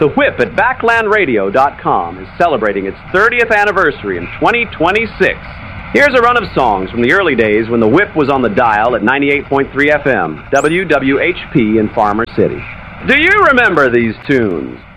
The Whip at BacklandRadio.com is celebrating its 30th anniversary in 2026. Here's a run of songs from the early days when The Whip was on the dial at 98.3 FM, WWHP in Farmer City. Do you remember these tunes?